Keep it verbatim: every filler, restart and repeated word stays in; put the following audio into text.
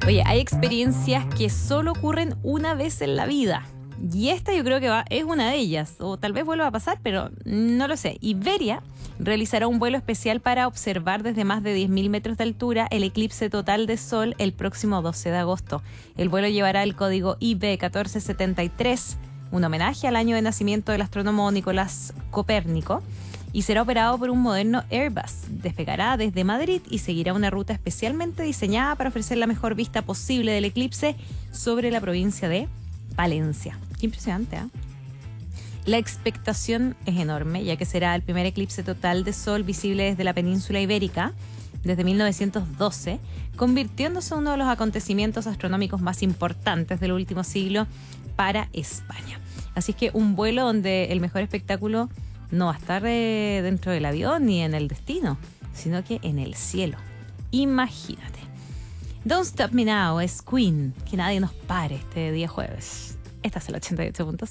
Oye, hay experiencias que solo ocurren una vez en la vida. Y esta yo creo que va, es una de ellas. O tal vez vuelva a pasar, pero no lo sé. Iberia realizará un vuelo especial para observar desde más de diez mil metros de altura el eclipse total de Sol el próximo doce de agosto. El vuelo llevará el código I B catorce setenta y tres, un homenaje al año de nacimiento del astrónomo Nicolás Copérnico, y será operado por un moderno Airbus. Despegará desde Madrid y seguirá una ruta especialmente diseñada para ofrecer la mejor vista posible del eclipse sobre la provincia de Palencia. Qué impresionante, ¿eh? La expectación es enorme, ya que será el primer eclipse total de Sol visible desde la península ibérica desde mil novecientos doce, convirtiéndose en uno de los acontecimientos astronómicos más importantes del último siglo para España. Así es que un vuelo donde el mejor espectáculo no va a estar eh, dentro del avión ni en el destino, sino que en el cielo. Imagínate. Don't Stop Me Now es Queen, que nadie nos pare este día jueves. Esta es el ochenta y ocho punto cinco.